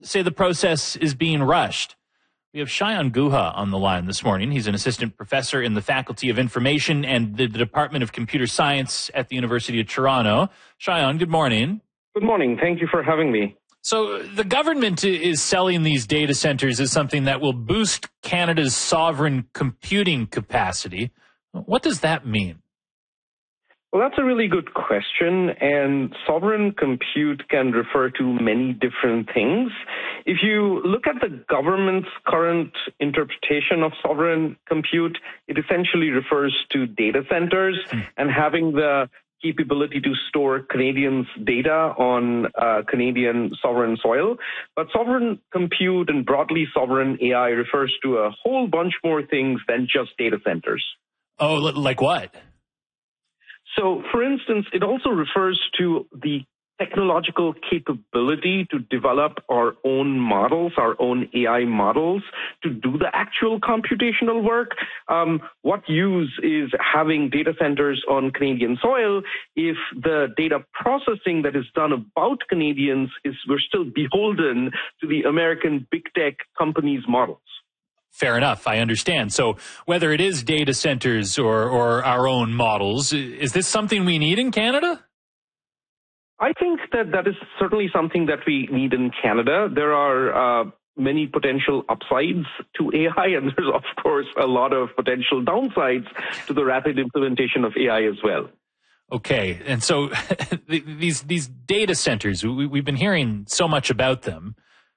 say the process is being rushed. We have Shayan Guha on the line this morning. He's an assistant professor in the Faculty of Information and the Department of Computer Science at the University of Toronto. Shayan, good morning. Good morning. Thank you for having me. So the government is selling these data centers as something that will boost Canada's sovereign computing capacity. What does that mean? Well, that's a really good question, and sovereign compute can refer to many different things. If you look at the government's current interpretation of sovereign compute, it essentially refers to data centers and having the capability to store Canadians' data on Canadian sovereign soil. But sovereign compute and broadly sovereign AI refers to a whole bunch more things than just data centers. Oh, like what? So, for instance, it also refers to the technological capability to develop our own models, our own AI models, to do the actual computational work. What use is having data centers on Canadian soil if the data processing that is done about Canadians we're still beholden to the American big tech companies' models? Fair enough. I understand. So whether it is data centers or our own models, is this something we need in Canada? I think that is certainly something that we need in Canada. There are many potential upsides to AI, and there's, of course, a lot of potential downsides to the rapid implementation of AI as well. Okay. And so these data centers, we've been hearing so much about them.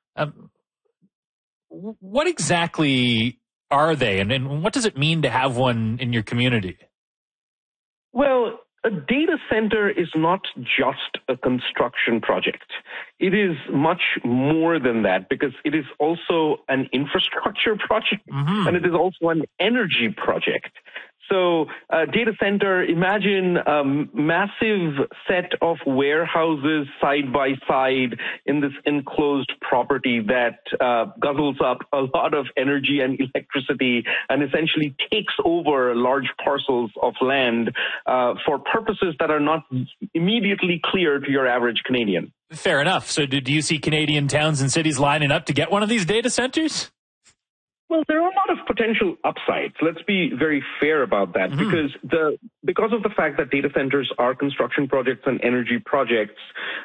What exactly are they, and what does it mean to have one in your community? Well, a data center is not just a construction project. It is much more than that because it is also an infrastructure project and it is also an energy project. So data center, imagine a massive set of warehouses side by side in this enclosed property that guzzles up a lot of energy and electricity and essentially takes over large parcels of land for purposes that are not immediately clear to your average Canadian. Fair enough. So do you see Canadian towns and cities lining up to get one of these data centers? Well, there are a lot of potential upsides. Let's be very fair about that because of the fact that data centers are construction projects and energy projects,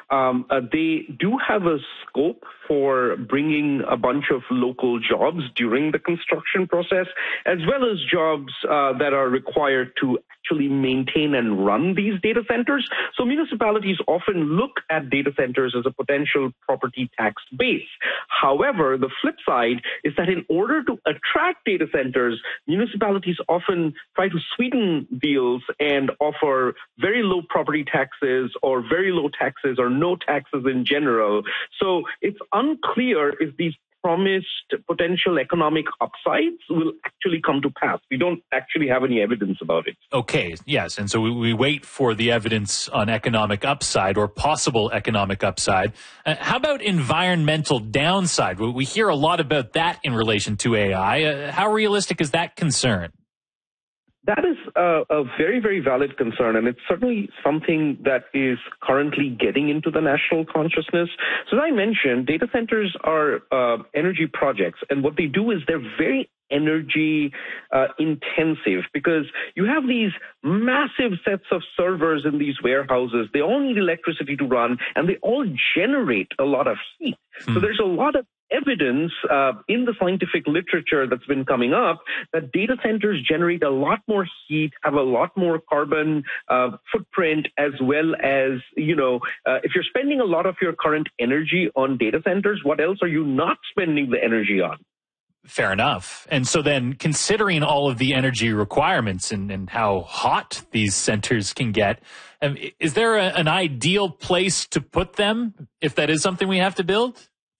they do have a scope for bringing a bunch of local jobs during the construction process, as well as jobs that are required to actually maintain and run these data centers. So municipalities often look at data centers as a potential property tax base. However, the flip side is that in order to attract data centers, municipalities often try to sweeten deals and offer very low property taxes or very low taxes or no taxes in general. So it's unclear if these promised potential economic upsides will actually come to pass. We don't actually have any evidence about it. Okay, yes. And so we wait for the evidence on economic upside or possible economic upside. How about environmental downside? We hear a lot about that in relation to AI. How realistic is that concern? That is a very, very valid concern, and it's certainly something that is currently getting into the national consciousness. So as I mentioned, data centers are energy projects, and what they do is they're very energy intensive because you have these massive sets of servers in these warehouses. They all need electricity to run, and they all generate a lot of heat. So there's a lot of evidence in the scientific literature that's been coming up that data centers generate a lot more heat, have a lot more carbon footprint, as well as, if you're spending a lot of your current energy on data centers, what else are you not spending the energy on? Fair enough. And so then considering all of the energy requirements and how hot these centers can get, is there an ideal place to put them if that is something we have to build?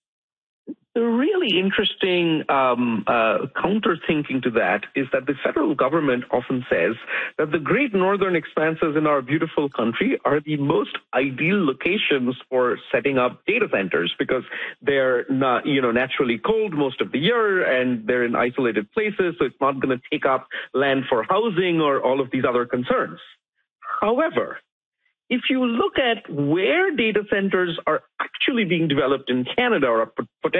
The really interesting counter-thinking to that is that the federal government often says that the great northern expanses in our beautiful country are the most ideal locations for setting up data centers because they're not, naturally cold most of the year and they're in isolated places, so it's not going to take up land for housing or all of these other concerns. However, if you look at where data centers are actually being developed in Canada or are